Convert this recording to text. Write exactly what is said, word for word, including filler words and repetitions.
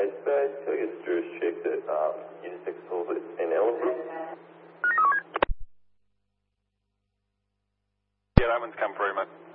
base bay. So I guess Drew has checked that um, Unit six calls it in Ellenbrook. Yeah, that one's come through, mate.